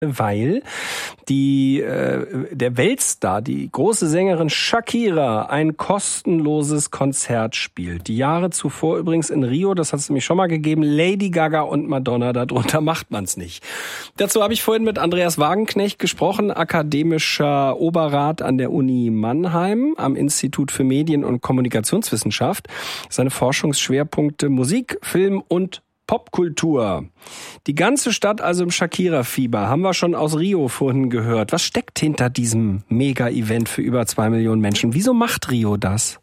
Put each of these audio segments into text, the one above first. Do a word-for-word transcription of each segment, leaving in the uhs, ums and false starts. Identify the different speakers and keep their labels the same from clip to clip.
Speaker 1: weil die äh, der Weltstar, die große Sängerin Shakira, ein kostenloses Konzert spielt. Die Jahre zuvor übrigens in Rio, das hat es nämlich schon mal gegeben, Lady Gaga und Madonna, darunter macht man's nicht. Dazu habe ich vorhin mit Andreas Wagenknecht gesprochen, akademischer Oberrat an der Uni Mannheim am Institut für Medien- und Kommunikationswissenschaft. Seine Forschungsschwerpunkte Musik, Film und Popkultur. Die ganze Stadt also im Shakira-Fieber, haben wir schon aus Rio vorhin gehört. Was steckt hinter diesem Mega-Event für über zwei Millionen Menschen? Wieso macht Rio das?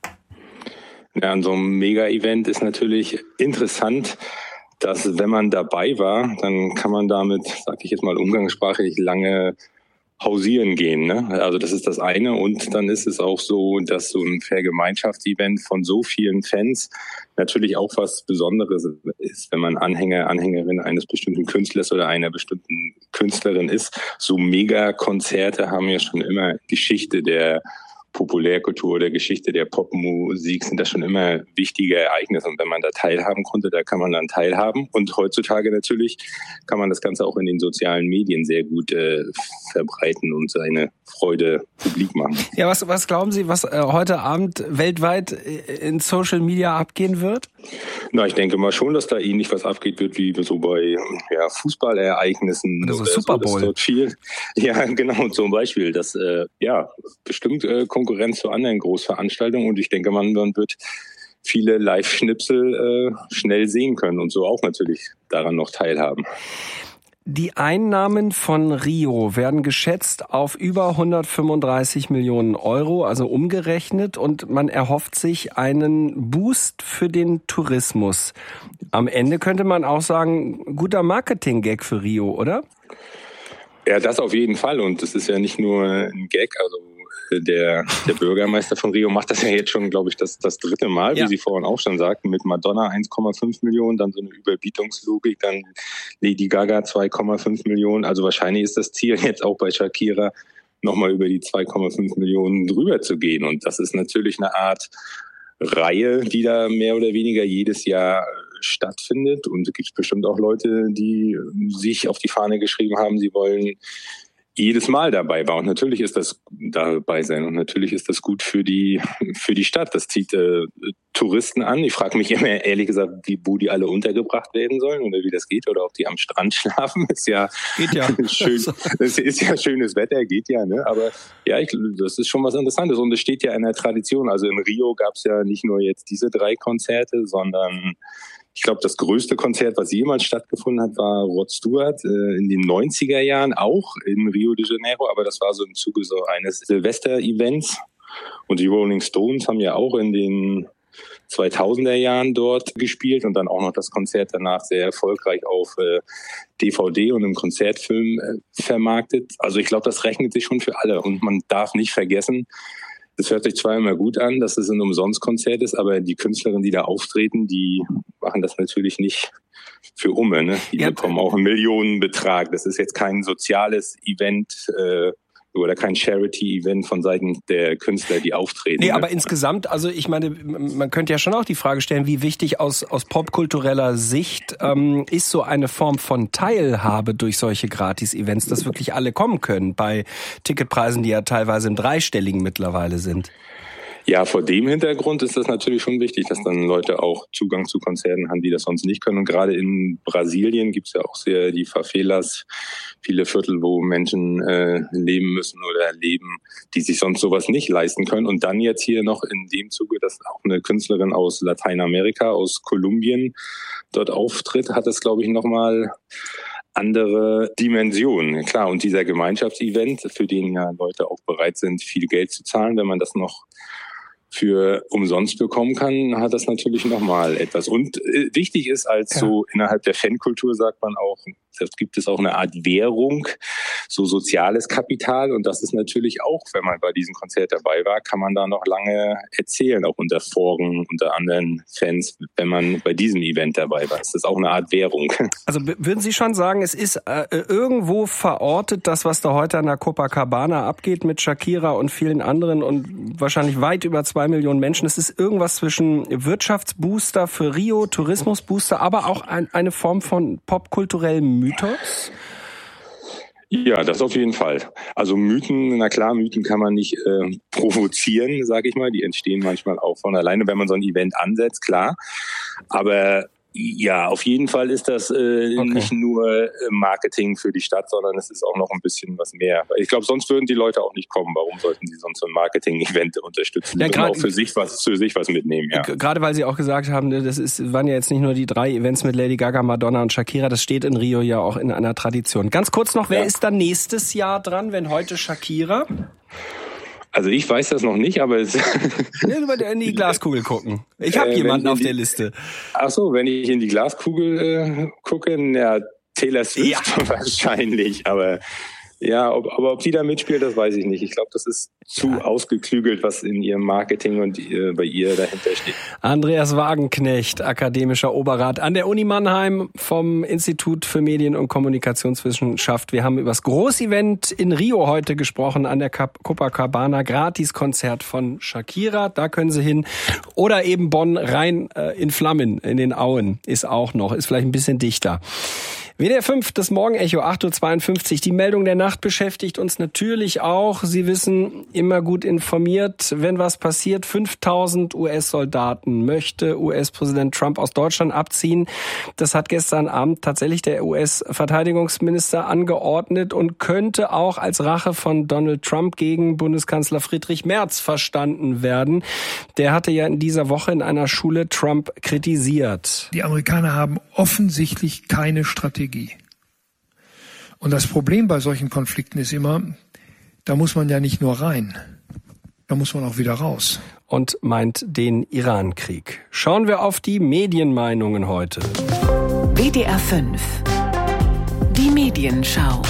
Speaker 2: Ja, an so einem Mega-Event ist natürlich interessant, dass wenn man dabei war, dann kann man damit, sag ich jetzt mal umgangssprachlich, lange hausieren gehen, ne? Also das ist das eine, und dann ist es auch so, dass so ein Vergemeinschaftsevent von so vielen Fans natürlich auch was Besonderes ist, wenn man Anhänger, Anhängerin eines bestimmten Künstlers oder einer bestimmten Künstlerin ist. So Megakonzerte haben ja schon immer Geschichte der Populärkultur oder Geschichte der Popmusik, sind das schon immer wichtige Ereignisse. Und wenn man da teilhaben konnte, da kann man dann teilhaben. Und heutzutage natürlich kann man das Ganze auch in den sozialen Medien sehr gut äh, verbreiten und seine Freude publik machen.
Speaker 1: Ja, was, was glauben Sie, was äh, heute Abend weltweit in Social Media abgehen wird?
Speaker 2: Na, ich denke mal schon, dass da ähnlich was abgeht wird, wie so bei ja, Fußballereignissen.
Speaker 1: Oder so oder Super Bowl.
Speaker 2: So, dort viel, ja, genau, zum Beispiel. Das, äh, ja, bestimmt äh, Konkurrenz zu anderen Großveranstaltungen, und ich denke, man, man wird viele Live-Schnipsel äh, schnell sehen können und so auch natürlich daran noch teilhaben.
Speaker 1: Die Einnahmen von Rio werden geschätzt auf über hundertfünfunddreißig Millionen Euro, also umgerechnet, und man erhofft sich einen Boost für den Tourismus. Am Ende könnte man auch sagen, guter Marketing-Gag für Rio, oder?
Speaker 2: Ja, das auf jeden Fall, und das ist ja nicht nur ein Gag, also Der, der Bürgermeister von Rio macht das ja jetzt schon, glaube ich, das, das dritte Mal, ja. Wie Sie vorhin auch schon sagten, mit Madonna eins Komma fünf Millionen, dann so eine Überbietungslogik, dann Lady Gaga zwei Komma fünf Millionen. Also wahrscheinlich ist das Ziel jetzt auch bei Shakira, nochmal über die zwei Komma fünf Millionen drüber zu gehen. Und das ist natürlich eine Art Reihe, die da mehr oder weniger jedes Jahr stattfindet. Und es gibt bestimmt auch Leute, die sich auf die Fahne geschrieben haben, sie wollen jedes Mal dabei war. Und natürlich ist das dabei sein. Und natürlich ist das gut für die für die Stadt. Das zieht äh, Touristen an. Ich frage mich immer ehrlich gesagt, wie, wo die alle untergebracht werden sollen oder wie das geht oder ob die am Strand schlafen. Ist ja,
Speaker 1: geht ja.
Speaker 2: schön. Es ist ja schönes Wetter, geht ja. Ne? Aber ja, ich, das ist schon was Interessantes. Und es steht ja in der Tradition. Also in Rio gab es ja nicht nur jetzt diese drei Konzerte, sondern ich glaube, das größte Konzert, was jemals stattgefunden hat, war Rod Stewart äh, in den neunziger Jahren, auch in Rio de Janeiro. Aber das war so im Zuge so eines Silvester-Events. Und die Rolling Stones haben ja auch in den zweitausender Jahren dort gespielt und dann auch noch das Konzert danach sehr erfolgreich auf äh, D V D und im Konzertfilm äh, vermarktet. Also ich glaube, das rechnet sich schon für alle. Und man darf nicht vergessen, es hört sich zwar immer gut an, dass es ein Umsonstkonzert ist, aber die Künstlerinnen, die da auftreten, die machen das natürlich nicht für Umme. Ne? Die ja. bekommen auch einen Millionenbetrag. Das ist jetzt kein soziales Event äh, oder kein Charity-Event von Seiten der Künstler, die auftreten.
Speaker 1: Nee,
Speaker 2: ne?
Speaker 1: aber insgesamt, also ich meine, man könnte ja schon auch die Frage stellen, wie wichtig aus aus popkultureller Sicht ähm, ist so eine Form von Teilhabe durch solche Gratis-Events, dass wirklich alle kommen können, bei Ticketpreisen, die ja teilweise im Dreistelligen mittlerweile sind.
Speaker 2: Ja, vor dem Hintergrund ist das natürlich schon wichtig, dass dann Leute auch Zugang zu Konzerten haben, die das sonst nicht können. Und gerade in Brasilien gibt's ja auch sehr die Favelas, viele Viertel, wo Menschen äh, leben müssen oder leben, die sich sonst sowas nicht leisten können. Und dann jetzt hier noch in dem Zuge, dass auch eine Künstlerin aus Lateinamerika, aus Kolumbien dort auftritt, hat das, glaube ich, nochmal andere Dimensionen. Klar, und dieser Gemeinschaftsevent, für den ja Leute auch bereit sind, viel Geld zu zahlen, wenn man das noch für umsonst bekommen kann, hat das natürlich nochmal etwas. Und äh, wichtig ist, als ja. so innerhalb der Fankultur sagt man auch, das gibt es auch eine Art Währung, so soziales Kapital. Und das ist natürlich auch, wenn man bei diesem Konzert dabei war, kann man da noch lange erzählen, auch unter Foren, unter anderen Fans, wenn man bei diesem Event dabei war. Das ist auch eine Art Währung.
Speaker 1: Also würden Sie schon sagen, es ist äh, irgendwo verortet, das, was da heute an der Copacabana abgeht mit Shakira und vielen anderen und wahrscheinlich weit über zwei Millionen Menschen. Es ist irgendwas zwischen Wirtschaftsbooster für Rio, Tourismusbooster, aber auch ein, eine Form von popkulturellem Mythos?
Speaker 2: Ja, das auf jeden Fall. Also Mythen, na klar, Mythen kann man nicht äh, provozieren, sage ich mal. Die entstehen manchmal auch von alleine, wenn man so ein Event ansetzt, klar. Aber ja, auf jeden Fall ist das äh, okay. nicht nur Marketing für die Stadt, sondern es ist auch noch ein bisschen was mehr. Ich glaube, sonst würden die Leute auch nicht kommen. Warum sollten sie sonst so ein Marketing-Event unterstützen? Die ja, grad, auch für sich was, für sich was mitnehmen. Ja.
Speaker 1: Gerade weil Sie auch gesagt haben, das ist, waren ja jetzt nicht nur die drei Events mit Lady Gaga, Madonna und Shakira. Das steht in Rio ja auch in einer Tradition. Ganz kurz noch, wer ja. ist dann nächstes Jahr dran, wenn heute Shakira?
Speaker 2: Also ich weiß das noch nicht, aber es
Speaker 1: in die Glaskugel gucken. Ich habe äh, jemanden auf die, der Liste.
Speaker 2: Ach so, wenn ich in die Glaskugel äh, gucke, ja, Taylor Swift ja. wahrscheinlich, aber ja, ob, aber ob sie da mitspielt, das weiß ich nicht. Ich glaube, das ist zu ja. ausgeklügelt, was in ihrem Marketing und äh, bei ihr dahinter steht.
Speaker 1: Andreas Wagenknecht, akademischer Oberrat an der Uni Mannheim vom Institut für Medien- und Kommunikationswissenschaft. Wir haben über das Großevent in Rio heute gesprochen, an der Copacabana, Gratiskonzert von Shakira. Da können Sie hin. Oder eben Bonn, rein äh, in Flammen, in den Auen ist auch noch, ist vielleicht ein bisschen dichter. W D R fünf, das Morgenecho, acht Uhr zweiundfünfzig. Die Meldung der Nacht beschäftigt uns natürlich auch. Sie wissen, immer gut informiert, wenn was passiert. fünftausend U S-Soldaten möchte U S-Präsident Trump aus Deutschland abziehen. Das hat gestern Abend tatsächlich der U S-Verteidigungsminister angeordnet und könnte auch als Rache von Donald Trump gegen Bundeskanzler Friedrich Merz verstanden werden. Der hatte ja in dieser Woche in einer Schule Trump kritisiert.
Speaker 3: Die Amerikaner haben offensichtlich keine Strategie. Und das Problem bei solchen Konflikten ist immer, da muss man ja nicht nur rein, da muss man auch wieder raus.
Speaker 1: Und meint den Iran-Krieg. Schauen wir auf die Medienmeinungen heute.
Speaker 4: W D R fünf. Die Medienschau.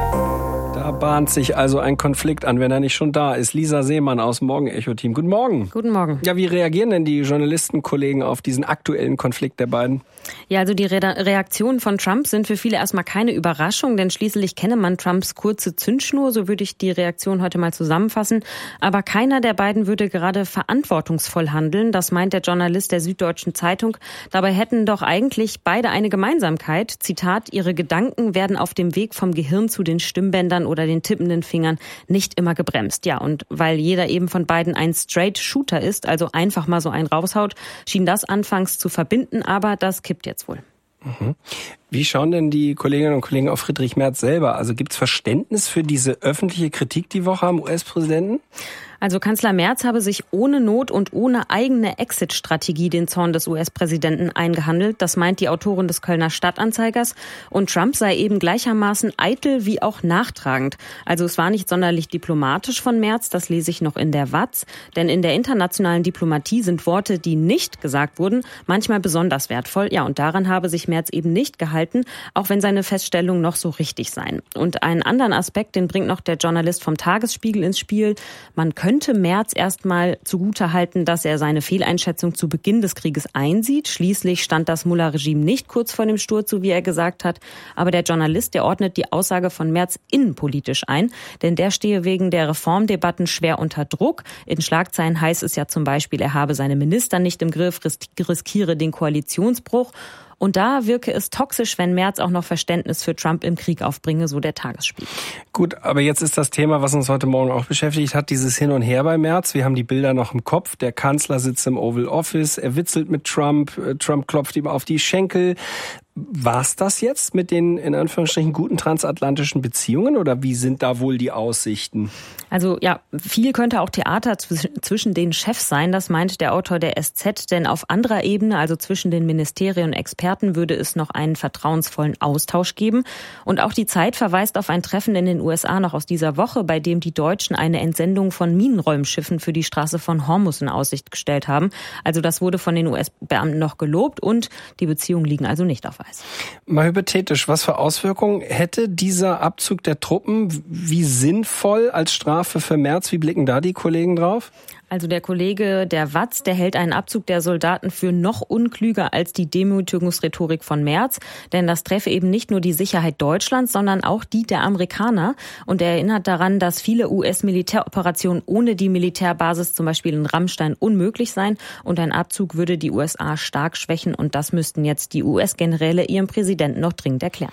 Speaker 1: Da bahnt sich also ein Konflikt an, wenn er nicht schon da ist. Lisa Seemann aus Morgenecho-Team. Guten Morgen.
Speaker 5: Guten Morgen.
Speaker 1: Ja, wie reagieren denn die Journalistenkollegen auf diesen aktuellen Konflikt der beiden?
Speaker 5: Ja, also die Re- Reaktionen von Trump sind für viele erstmal keine Überraschung, denn schließlich kenne man Trumps kurze Zündschnur, so würde ich die Reaktion heute mal zusammenfassen. Aber keiner der beiden würde gerade verantwortungsvoll handeln, das meint der Journalist der Süddeutschen Zeitung. Dabei hätten doch eigentlich beide eine Gemeinsamkeit. Zitat, ihre Gedanken werden auf dem Weg vom Gehirn zu den Stimmbändern oder den tippenden Fingern nicht immer gebremst. Ja, und weil jeder eben von beiden ein Straight Shooter ist, also einfach mal so einen raushaut, schien das anfangs zu verbinden, aber das kippt jetzt wohl.
Speaker 1: Mhm. Wie schauen denn die Kolleginnen und Kollegen auf Friedrich Merz selber? Also gibt es Verständnis für diese öffentliche Kritik die Woche am U S-Präsidenten?
Speaker 5: Also Kanzler Merz habe sich ohne Not und ohne eigene Exit-Strategie den Zorn des U S-Präsidenten eingehandelt. Das meint die Autorin des Kölner Stadtanzeigers. Und Trump sei eben gleichermaßen eitel wie auch nachtragend. Also es war nicht sonderlich diplomatisch von Merz, das lese ich noch in der Watz. Denn in der internationalen Diplomatie sind Worte, die nicht gesagt wurden, manchmal besonders wertvoll. Ja, und daran habe sich Merz eben nicht gehalten, auch wenn seine Feststellungen noch so richtig seien. Und einen anderen Aspekt, den bringt noch der Journalist vom Tagesspiegel ins Spiel. Man könnte könnte Merz erstmal zugutehalten, dass er seine Fehleinschätzung zu Beginn des Krieges einsieht. Schließlich stand das Mullah-Regime nicht kurz vor dem Sturz, so wie er gesagt hat. Aber der Journalist, der ordnet die Aussage von Merz innenpolitisch ein, denn der stehe wegen der Reformdebatten schwer unter Druck. In Schlagzeilen heißt es ja zum Beispiel, er habe seine Minister nicht im Griff, riskiere den Koalitionsbruch. Und da wirke es toxisch, wenn Merz auch noch Verständnis für Trump im Krieg aufbringe, so der Tagesspiegel.
Speaker 1: Gut, aber jetzt ist das Thema, was uns heute Morgen auch beschäftigt hat, dieses Hin und Her bei Merz. Wir haben die Bilder noch im Kopf. Der Kanzler sitzt im Oval Office, er witzelt mit Trump, Trump klopft ihm auf die Schenkel. War's das jetzt mit den, in Anführungsstrichen, guten transatlantischen Beziehungen oder wie sind da wohl die Aussichten?
Speaker 5: Also ja, viel könnte auch Theater zwischen den Chefs sein, das meint der Autor der S Z, denn auf anderer Ebene, also zwischen den Ministerien und Experten, würde es noch einen vertrauensvollen Austausch geben. Und auch die Zeit verweist auf ein Treffen in den U S A noch aus dieser Woche, bei dem die Deutschen eine Entsendung von Minenräumschiffen für die Straße von Hormuz in Aussicht gestellt haben. Also das wurde von den U S-Beamten noch gelobt und die Beziehungen liegen also nicht auf Eis.
Speaker 1: Mal hypothetisch, was für Auswirkungen hätte dieser Abzug der Truppen? Wie sinnvoll als Strafe für Merz? Wie blicken da die Kollegen drauf?
Speaker 5: Also der Kollege der Watz, der hält einen Abzug der Soldaten für noch unklüger als die Demütigungsrhetorik von Merz. Denn das treffe eben nicht nur die Sicherheit Deutschlands, sondern auch die der Amerikaner. Und er erinnert daran, dass viele U S-Militäroperationen ohne die Militärbasis, zum Beispiel in Rammstein, unmöglich seien. Und ein Abzug würde die U S A stark schwächen. Und das müssten jetzt die U S-Generäle ihrem Präsidenten noch dringend erklären.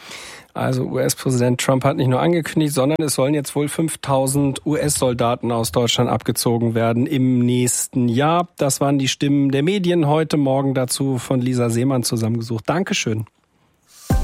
Speaker 1: Also U S-Präsident Trump hat nicht nur angekündigt, sondern es sollen jetzt wohl fünftausend U S-Soldaten aus Deutschland abgezogen werden im nächsten Jahr. Das waren die Stimmen der Medien heute Morgen dazu von Lisa Seemann zusammengesucht. Dankeschön.